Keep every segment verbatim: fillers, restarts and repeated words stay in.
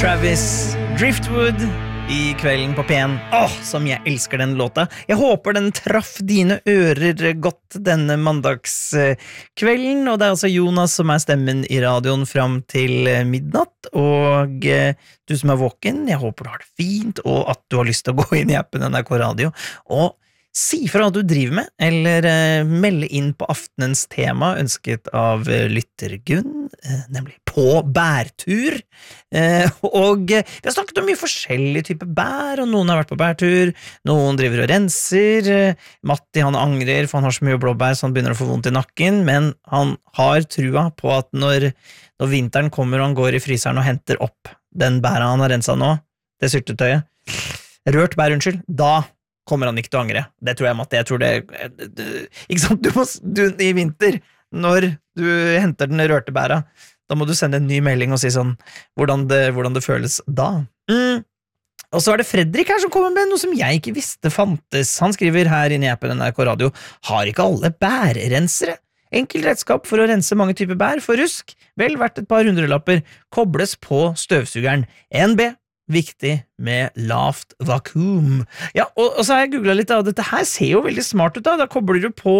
Travis Driftwood I kvelden på P en. Åh, som jeg elsker den låta. Jeg håper den traff dine ører godt denne mandagskvelden, og det er altså Jonas som er stemmen I radioen fram til midnatt, og eh, du som er våken, jeg håper du har det fint, og at du har lyst til å gå inn I appen N R K Radio, og si fra hva du driver med, eller eh, melde inn på aftenens tema ønsket av eh, lytter Gunn, eh, nemlig på bærtur. Eh, og eh, vi har snakket om mye forskjellige typer bær, og noen har vært på bærtur, noen driver og renser, eh, Matti han angrer, for han har så mye blåbær, så han begynner å få vondt I nakken, men han har trua på at når, når vinteren kommer og han går I fryseren og henter opp den bæra han har renset nå, det syltetøyet, rørt bær, unnskyld, da kommer han ikke til å angre. Det tror jeg, Matti. Jeg tror det, ikke sant? Du må, du, I vinter, når du henter den rørte bæra, da må du sende en ny melding og si sånn, hvordan det, hvordan det føles da. Mm. Og så er det Fredrik her som kommer med noe som jeg ikke visste fantes. Han skriver her inne I appen N R K Radio, har ikke alle bærrensere? Enkel redskap for å rense mange typer bær for rusk, vel verdt et par hundrelapper, kobles på støvsugeren. N B viktig med lavt vakuum. Ja, og, og så har jeg googlet litt av dette her, ser jo veldig smart ut da, da kobler du på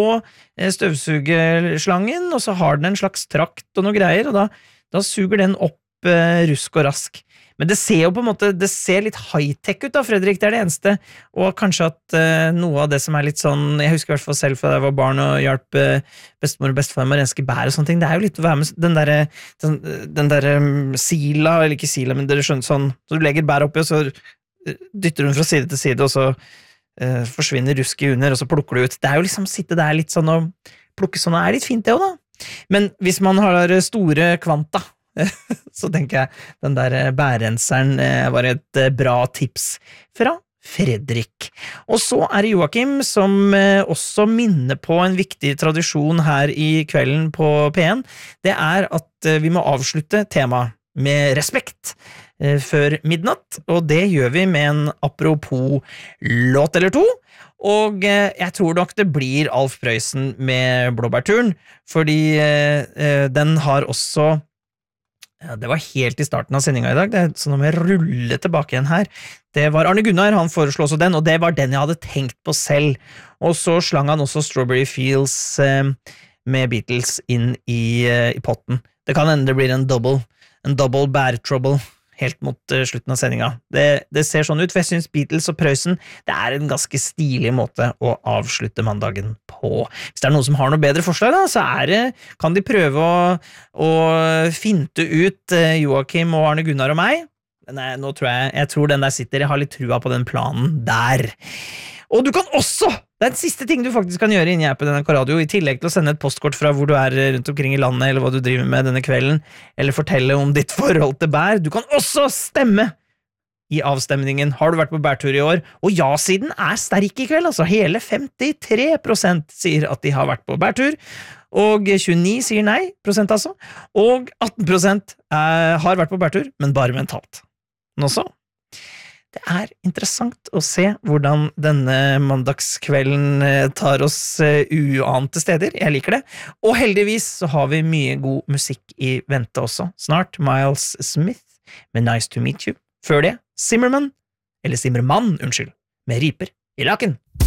støvsugeslangen, og så har den en slags trakt og noe greier, og da, da suger den opp eh, rusk og rask. Men det ser jo på en måte, det ser litt high-tech ut da, Fredrik, det er det eneste, og kanskje at uh, noe av det som er litt sånn, jeg husker I hvert fall selv fra da jeg var barn og hjalp uh, bestemor og bestefar med å renske bær og sånne ting, det er jo litt å være med den der, den, den der um, sila, eller ikke sila, men dere skjønner sånn, så du legger bær oppi, og så dytter hun fra side til side, og så uh, forsvinner rusk I under, og så plukker du ut. Det er jo liksom sitte der litt sånn og plukke sånn, det er litt fint det også da. Men hvis man har store kvanta, så tenker jeg den der bærrenseren var et bra tips fra Fredrik. Og så er det Joakim som også minner på en viktig tradisjon her I kvelden på P en. Det er at vi må avslutte temaet med respekt før midnatt, og det gjør vi med en apropos låt eller to. Og jeg tror nok det blir Alf Prøysen med Blåbærturen, fordi den har også Ja, det var helt I starten av sendingen I dag, det er sånn om jeg ruller tilbake igjen her. Det var Arne Gunnar, han foreslo også den, og det var den jeg hadde tenkt på selv. Og så slang han også Strawberry Fields eh, med Beatles inn I, eh, I potten. Det kan hende det blir en double, en double bad trouble, helt mot uh, slutten av sendingen. Det, det ser sånn ut, for jeg synes Beatles og Prøysen, det er en ganske stilig måte å avslutte mandagen på. Hvis det er noen som har noe bedre forslag, da, så er det, kan de prøve å, å finte ut uh, Joakim og Arne Gunnar og meg. Nei, nå tror jeg, jeg tror den der sitter, jeg har litt trua på den planen der. Og du kan også, det er den siste ting du faktisk kan gjøre inni appen N R K Radio, I tillegg til å sende et postkort fra hvor du er rundt omkring I landet, eller hva du driver med denne kvelden, eller fortelle om ditt forhold til bær. Du kan også stemme I avstemningen. Har du vært på bærtur I år? Og ja-siden er sterk I kveld, altså hele femtitre prosent sier at de har vært på bærtur, og tjueni sier nei, prosent altså, og atten prosent er, har vært på bærtur, men bare mentalt. Nå så. Det er interessant å se hvordan denne mandagskvelden tar oss uante steder. Jeg liker det. Og heldigvis så har vi mye god musikk I vente også. Snart Miles Smith med Nice to Meet You. Før det, Zimmerman, eller Zimmermann, unnskyld, med Riper I laken.